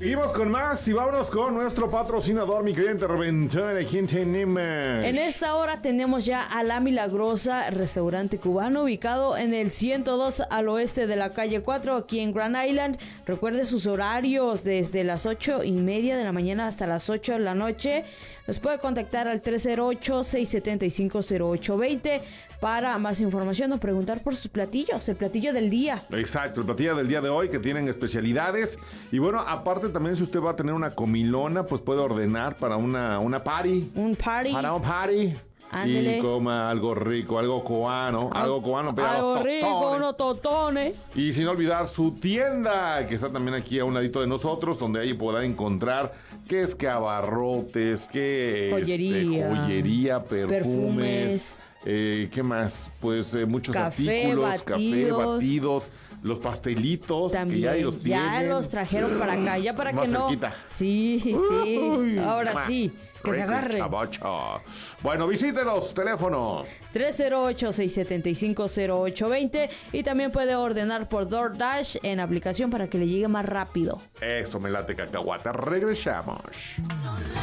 Seguimos con más y vámonos con nuestro patrocinador, mi querida interventor. ¿A quién tenemos? En esta hora tenemos ya a La Milagrosa, restaurante cubano ubicado en el 102 al oeste de la calle 4, aquí en Grand Island. Recuerde sus horarios desde las 8:30 de la mañana hasta las 8 de la noche. Nos puede contactar al 308-675-0820 para más información o preguntar por sus platillos, el platillo del día. Exacto, el platillo del día de hoy que tienen especialidades. Y bueno, aparte también si usted va a tener una comilona, pues puede ordenar para una party. Un party. Para un party. Ándele. Y coma algo rico, algo cubano, algo rico, unos totones. Y sin olvidar su tienda, que está también aquí a un ladito de nosotros, donde ahí podrá encontrar qué es que abarrotes, qué joyería, perfumes. ¿Qué más? Pues muchos artículos, café, batidos, los pastelitos. También, que ya los tienen. Ya los trajeron para acá, ya para más que no. cerquita. Sí. Ahora sí, que se agarre. Bueno, visítenos, teléfono 308-675-0820 y también puede ordenar por DoorDash en aplicación para que le llegue más rápido. Eso me late, cacahuata. Regresamos.